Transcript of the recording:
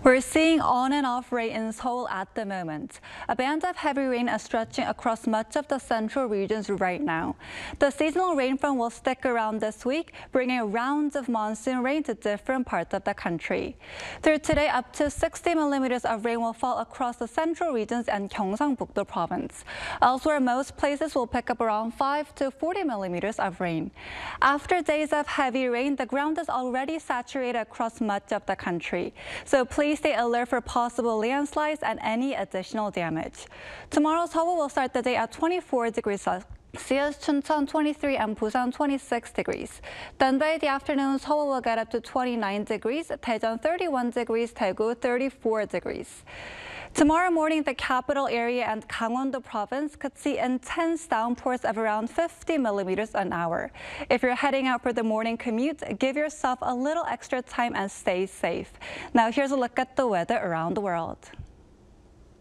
We're seeing on and off rain in Seoul at the moment. A band of heavy rain is stretching across much of the central regions right now. The seasonal rain front will stick around this week, bringing rounds of monsoon rain to different parts of the country. Through today, up to 60 millimeters of rain will fall across the central regions and Gyeongsangbuk-do province. Elsewhere, most places will pick up around 5 to 40 millimeters of rain. After days of heavy rain, the ground is already saturated across much of the country. So please stay alert for possible landslides and any additional damage. Tomorrow, Seoul will start the day at 24 degrees Celsius, Chuncheon 23 and Busan 26 degrees. Then by the afternoon, Seoul will get up to 29 degrees, Daejeon 31 degrees, Daegu 34 degrees. Tomorrow morning, the capital area and Gangwon-do province could see intense downpours of around 50 millimeters an hour. If you're heading out for the morning commute, give yourself a little extra time and stay safe. Now here's a look at the weather around the world.